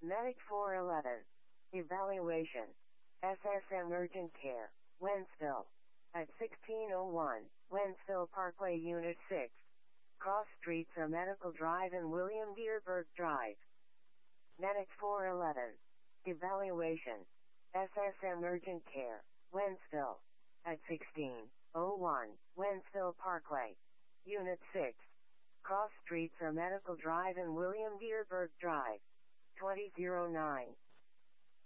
Medic 411. Evaluation. SSM Urgent Care, Wentzville. At 1601, Wentzville Parkway, Unit 6. Cross Streets are Medical Drive and William Dearberg Drive. Medic 411. Evaluation. SSM Urgent Care, Wentzville. At 1601, Wentzville Parkway. Unit 6. Cross Streets are Medical Drive and William Dearberg Drive. 2009.